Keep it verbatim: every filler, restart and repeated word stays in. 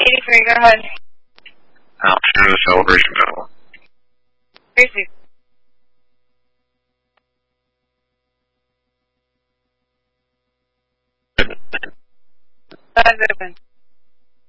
eighty-three, go ahead. I'll turn the celebration bell. Tracy. Eyes open.